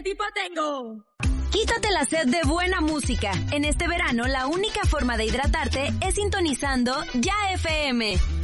tipo tengo? Quítate la sed de buena música. En este verano, la única forma de hidratarte es sintonizando Ya FM.